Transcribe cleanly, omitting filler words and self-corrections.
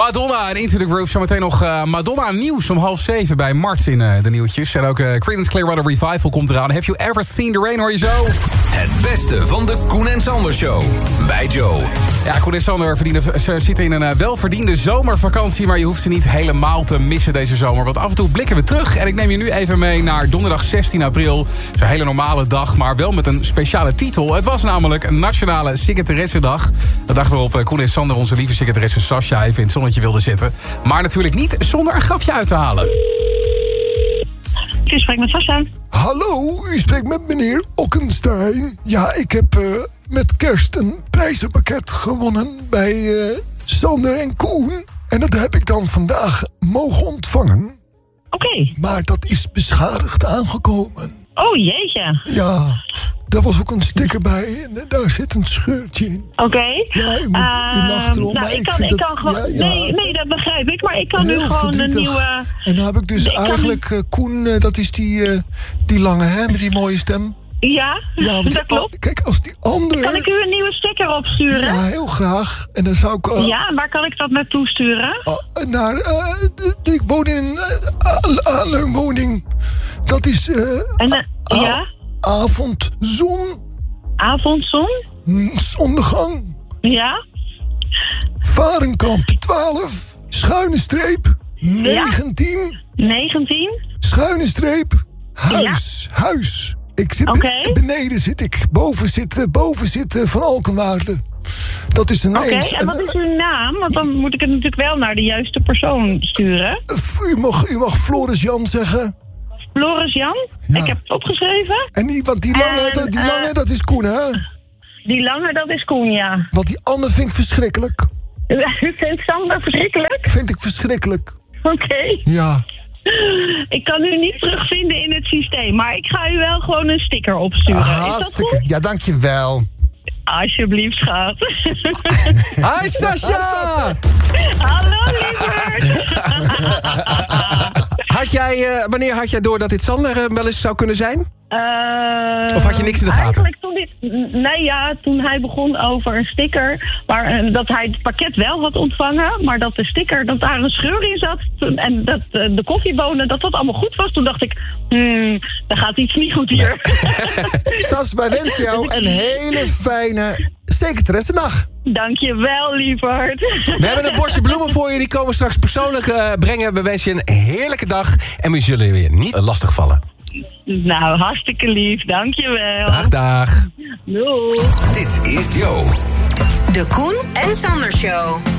Madonna en Into the Groove. Zometeen nog Madonna nieuws om 6:30 bij Mart in de nieuwtjes. En ook Creedence Clearwater Revival komt eraan. Have you ever seen the rain, hoor je zo? Het beste van de Koen en Sander Show. Bij Joe. Ja, Koen en Sander zitten in een welverdiende zomervakantie. Maar je hoeft ze niet helemaal te missen deze zomer. Want af en toe blikken we terug. En ik neem je nu even mee naar donderdag 16 april. Het is een hele normale dag, maar wel met een speciale titel. Het was namelijk een Nationale Secretaressendag. De dag waarop Koen en Sander onze lieve secretaresse Sascha even in het zonnetje wilden zetten. Maar natuurlijk niet zonder een grapje uit te halen. U spreekt met Sascha. Hallo, u spreekt met meneer Okkenstein. Ja, ik heb met kerst een prijzenpakket gewonnen bij Sander en Koen. En dat heb ik dan vandaag mogen ontvangen. Oké. Maar dat is beschadigd aangekomen. Oh, jeetje. Ja, daar was ook een sticker bij en daar zit een scheurtje in. Oké. Ja, u lacht erom, maar ik vind dat... gewoon, ja. Nee, dat begrijp ik. Maar ik kan Heel nu gewoon verdrietig. een nieuwe... En dan heb ik dus eigenlijk Koen, dat is die lange, hè, met die mooie stem. Ja, Want dat klopt. Kijk, als die andere... Kan ik u een nieuwe sticker opsturen? Ja, heel graag. En dan zou ik... Ja, en waar kan ik dat naartoe sturen? Ik woon in een aanleunwoning. Dat is... Ja? Avondzon. Avondzon? Zonnegang. Ja? Varenkamp 12. Schuine streep. 19. 19? Schuine streep. Huis. Ik zit beneden zit ik. Boven zit Van Alkenwaarde. Dat is een Oké, en wat is uw naam? Want dan moet ik het natuurlijk wel naar de juiste persoon sturen. U mag Floris Jan zeggen. Floris Jan? Ja. Ik heb het opgeschreven. En die lange, dat is Koen, hè? Die lange, dat is Koen, ja. Want die Anne vind ik verschrikkelijk. U vindt Sander verschrikkelijk? Vind ik verschrikkelijk. Oké. Ja. Ik kan u niet terugvinden in het systeem, maar ik ga u wel gewoon een sticker opsturen. Is dat goed? Ja, dankjewel. Alsjeblieft, schat. Hi, Sascha! Hallo, lieverd. Wanneer had jij door dat dit Sander wel eens zou kunnen zijn? Of had je niks in de gaten? Eigenlijk toen hij begon over een sticker, dat hij het pakket wel had ontvangen, maar dat de sticker, dat daar een scheur in zat en dat de koffiebonen, dat allemaal goed was. Toen dacht ik, daar gaat iets niet goed hier. Sas, wij wensen jou een hele fijne secretaressendag. Dankjewel, lieverd. We hebben een bosje bloemen voor je, die komen straks persoonlijk brengen. We wensen je een heerlijke dag en we zullen je weer niet lastig vallen. Nou, hartstikke lief. Dankjewel. Dag. Doei. Dit is Joe. De Koen en Sander Show.